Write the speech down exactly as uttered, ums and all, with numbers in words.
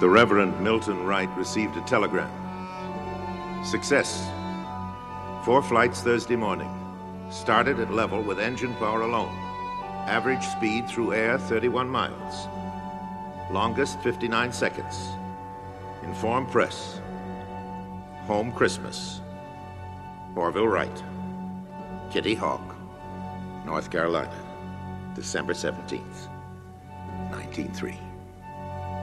The Reverend Milton Wright received a telegram. Success. Four flights Thursday morning. Started at level with engine power alone. Average speed through air, thirty-one miles. Longest, fifty-nine seconds. Inform press. Home Christmas. Orville Wright. Kitty Hawk, North Carolina. December seventeenth, nineteen oh three.